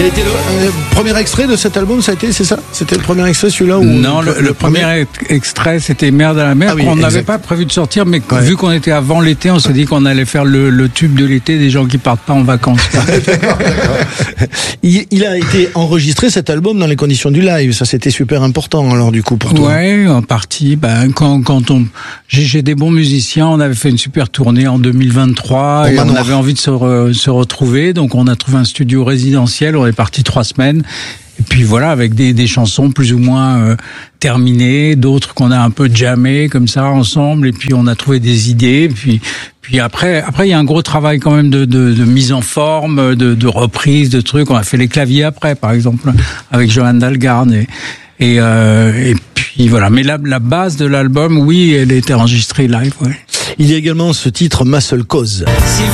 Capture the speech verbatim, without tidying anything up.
Quel était le euh, premier extrait de cet album? Ça a été, c'est ça? C'était le premier extrait, celui-là ou Non, le, le, le premier, premier extrait, c'était Merde à la mer, ah oui, qu'on n'avait pas prévu de sortir, mais ouais. vu qu'on était avant l'été, on s'est dit qu'on allait faire le, le tube de l'été des gens qui partent pas en vacances. D'accord, d'accord. Il, il a été enregistré, cet album, dans les conditions du live. Ça, c'était super important, alors, du coup, pour toi. Ouais, en partie. Ben, quand, quand on, j'ai, j'ai des bons musiciens. On avait fait une super tournée en deux mille vingt-trois et on avait envie de se, re, se retrouver. Donc, on a trouvé un studio résidentiel. On est parti trois semaines. Et puis voilà, avec des, des chansons plus ou moins euh, terminées, d'autres qu'on a un peu jammées comme ça ensemble. Et puis on a trouvé des idées. Puis, puis après, après il y a un gros travail quand même de, de, de mise en forme, de, de reprise, de trucs. On a fait les claviers après, par exemple, avec Johan Dalgarde. Et, et, euh, et puis voilà. Mais la, la base de l'album, oui, elle était enregistrée live. Ouais. Il y a également ce titre, Ma seule cause.